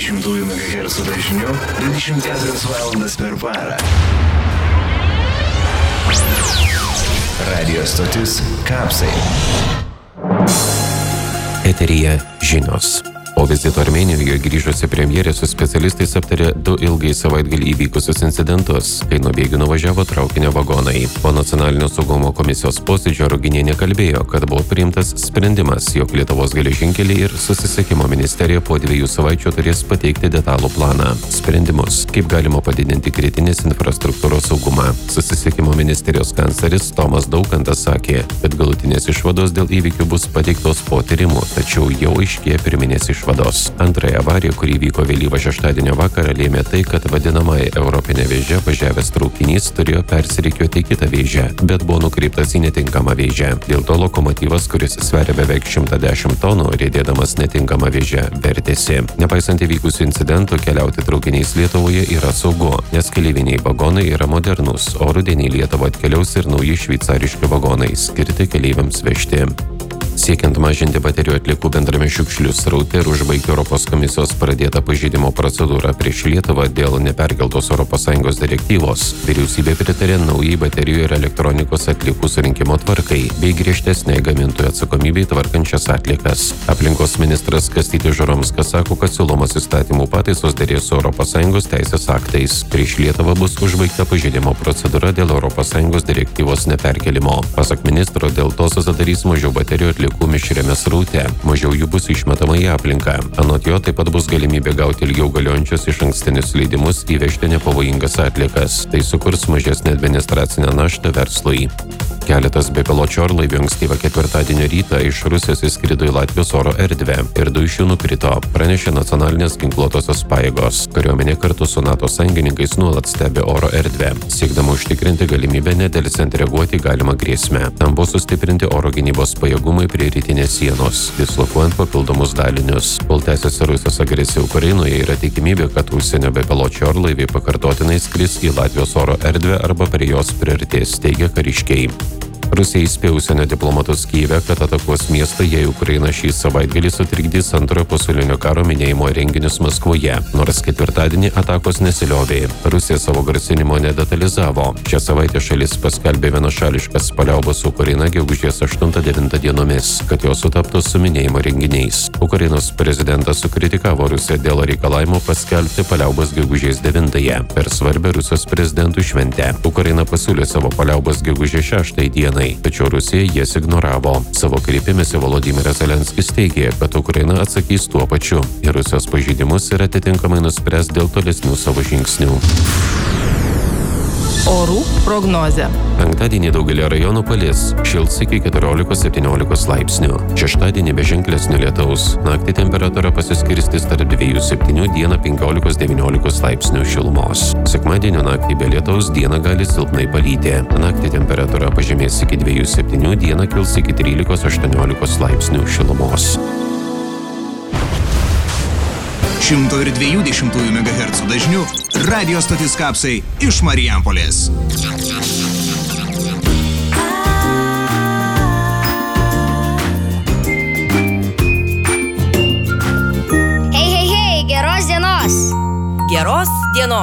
220 MHz dažniu 24 valandas per parą. Radio stotis Kapsai. Eteryje žinios. Po vizito Armėnijoje grįžusi premjerė su specialistais aptarė 2 ilgai savaitgalį įvykusius incidentus, kai nuo bėgių nuvažiavo traukinio vagonai. Po nacionalinio saugumo komisijos posėdžio Ruginienė kalbėjo, kad buvo priimtas sprendimas, jog Lietuvos geležinkeliai ir susisiekimo ministerija po 2 savaičių turės pateikti detalų planą. Sprendimus, kaip galima padidinti kritinės infrastruktūros saugumą. Susisiekimo ministerijos kancleris Tomas Daukantas sakė, kad galutinės išvados dėl įvykių bus pateiktos po tyrimų, tačiau jau aiškėja pirminės išvados. Antrąją avariją, kuri vyko vėlyvą šeštadienio vakarą, lėmė tai, kad vadinamąją Europinę vėžę važiavęs traukinys turėjo persirikiuoti į kitą vėžę, bet buvo nukreiptas į netinkamą vėžę. Dėl to lokomotyvas, kuris sveria beveik 110 tonų, riedėdamas netinkamą vėžę, vertėsi. Nepaisant įvykusių incidentų, keliauti traukiniais Lietuvoje yra saugu, nes keleiviniai vagonai yra modernus, o rudenį į Lietuvą atkeliaus ir nauji šveicariški vagonai, skirti keleiviams vežti. Siekiant mažinti baterijų atliekų bendrame šiukšlių sraute ir užbaigti Europos komisijos pradėtą pažeidimo procedūrą prieš Lietuvą dėl neperkeltos ES direktyvos, vyriausybė pritarė naujai baterijų ir elektronikos atliekų surinkimo tvarkai bei griežtesnei gamintojų atsakomybei tvarkančias atliekas. Aplinkos ministras Kastytis Žuromskas sako, kad siūlomos įstatymų pataisos derės su ES teisės aktais. Prieš Lietuvą bus užbaigta pažeidimo procedūra dėl ES direktyvos neperkelimo. Pasak ministro, dėl to susidarys mažiau baterijų atliekų mišriame sraute, mažiau jų bus išmetama į aplinką. Anot jo taip pat bus galimybė gauti ilgiau galiojančius išankstinius leidimus įvežti nepavojingas atliekas. Tai sukurs mažesnę administracinę naštą verslui. Keletas bepiločių orlaivių ankstyvą ketvirtadienio rytą iš Rusijos įskrido į Latvijos oro erdvę ir 2 iš jų nukrito, pranešė nacionalinės ginkluotosios pajėgos. Kariuomenė kartu su NATO sąjungininkais nuolat stebi oro erdvę, siekdama užtikrinti galimybę nedelsiant reaguoti į galimą grėsmę. Tam buvo sustiprinti oro gynybos pajėgumai prie rytinės sienos, dislokuojant papildomus dalinius. Kol tęsiasi Rusijos agresija Ukrainoje, yra tikimybė, kad užsienio bepiločių orlaiviai pakartotinai skris į Latvijos oro erdvę arba prie jos priartės, teigia kariškiai. Rusija įspėjo užsienio diplomatus Kyjive, kad atakuos miestą, jei Ukraina šį savaitgalį sutrikdys Antrojo pasaulinio karo minėjimo renginius Maskvoje, nors ketvirtadienį atakos nesiliovė. Rusija savo grasinimo nedetalizavo. Šią savaitę šalis paskelbė vienašališkas paliaubas su Ukraina gegužės 8-9 dienomis, kad jos sutaptų su minėjimo renginiais. Ukrainos prezidentas sukritikavo Rusiją dėl reikalavimo paskelbti paliaubas gegužės 9-ąją per svarbią Rusijos prezidentų šventę. Ukraina pasiūlė savo paliaubas gegužės 6 dienai. Tačiau Rusija jas ignoravo. Savo kreipimėsi Volodymyras Zelenskis teigė, kad Ukraina atsakys tuo pačiu į Rusijos pažeidimus ir atitinkamai nuspręs dėl tolesnių savo žingsnių. Orų prognozė. Penktadienį daugelį rajonų palis, šils iki 14-17 laipsnių. Šeštadienį be ženklesnio lietaus. Naktį temperatūra pasiskirstys tarp 2-7, dieną 15-19 laipsnių šilumos. Sekmadienio naktį be lietaus, dieną gali silpnai palyti. Naktį temperatūra pažemės iki 2-7, dieną kils iki 13-18 laipsnių šilumos. 120 MHz dažniu radio stotis Kapsai iš Marijampolės. Hei, geros dienos! Geros dienos!